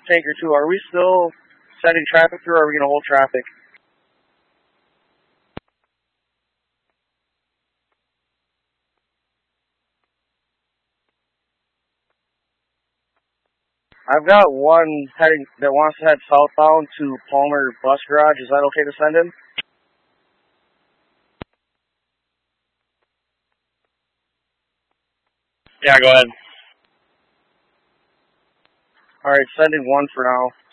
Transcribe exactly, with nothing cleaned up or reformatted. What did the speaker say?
Tanker two, are we still sending traffic through, or are we going to hold traffic? I've got one heading that wants to head southbound to Palmer Bus Garage. Is that okay to send in? Yeah, go ahead. Alright, sending one for now.